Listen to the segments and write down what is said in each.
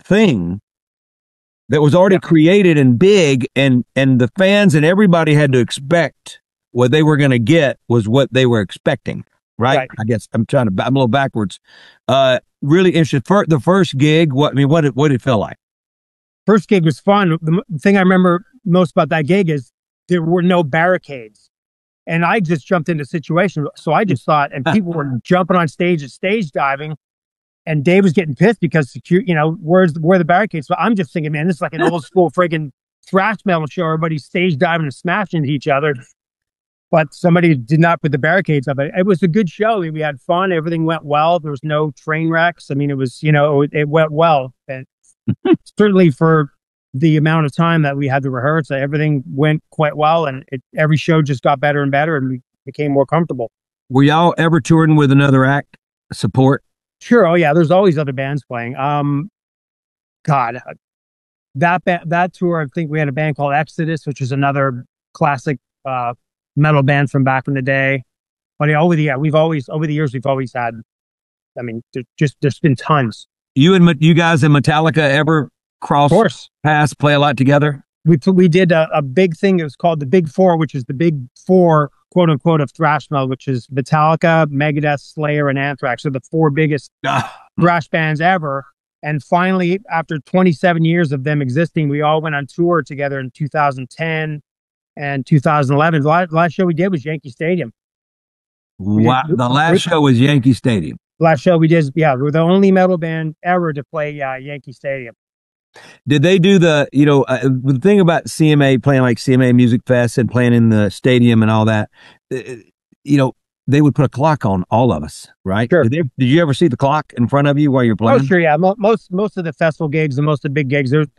thing that was already created and big, and the fans and everybody had to expect what they were going to get was what they were expecting, right? I guess I'm a little backwards. Really interested. The first gig, what did it feel like? First gig was fun. The thing I remember most about that gig is there were no barricades. And I just jumped into the situation. So I just thought, and people were jumping on stage and stage diving. And Dave was getting pissed because, where are the barricades? So I'm just thinking, man, this is like an old school friggin' thrash metal show. Everybody's stage diving and smashing into each other. But somebody did not put the barricades up. It was a good show. We had fun. Everything went well. There was no train wrecks. I mean, it was, it went well. And certainly for the amount of time that we had to rehearse, everything went quite well. And every show just got better and better, and we became more comfortable. Were y'all ever touring with another act support? Sure. Oh yeah. There's always other bands playing. God, that tour, I think we had a band called Exodus, which is another classic, metal band from back in the day. But over the years, we've always had, I mean, there's been tons. You guys in Metallica ever cross paths, play a lot together? We did a big thing. It was called the Big Four, which is the big four, quote unquote, of thrash metal, which is Metallica, Megadeth, Slayer, and Anthrax. So the four biggest thrash bands ever. And finally, after 27 years of them existing, we all went on tour together in 2010 and 2011. The last show we did was Yankee Stadium. Wow. The last show was Yankee Stadium. Last show we did, we're the only metal band ever to play Yankee Stadium. Did they do the thing about CMA, playing like CMA Music Fest and playing in the stadium and all that? They would put a clock on all of us, right? Sure. Did you ever see the clock in front of you while you're playing? Oh, sure, yeah. Most of the festival gigs and most of the big gigs, it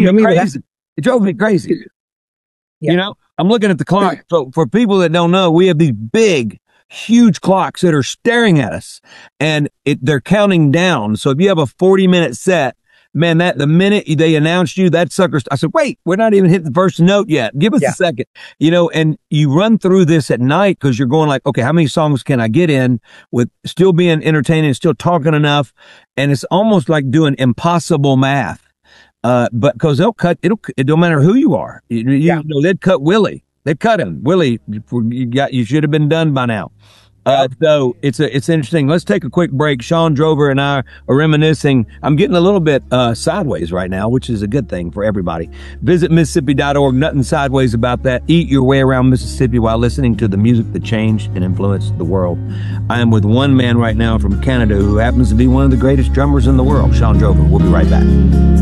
drove me crazy. Yeah. I'm looking at the clock. So for people that don't know, we have these big, huge clocks that are staring at us, and they're counting down. So if you have a 40-minute set, man, the minute they announced you, that sucker, I said, wait, we're not even hitting the first note yet. Give us a second, and you run through this at night because you're going like, okay, how many songs can I get in with still being entertaining and still talking enough? And it's almost like doing impossible math. But because they'll cut, it don't matter who you are. They'd cut Willie. They'd cut him. Willie, you should have been done by now. So it's interesting. Let's take a quick break. Shawn Drover and I are reminiscing. I'm getting a little bit sideways right now, which is a good thing for everybody. Visit Mississippi.org. Nothing sideways about that. Eat your way around Mississippi while listening to the music that changed and influenced the world. I am with one man right now from Canada who happens to be one of the greatest drummers in the world, Shawn Drover. We'll be right back.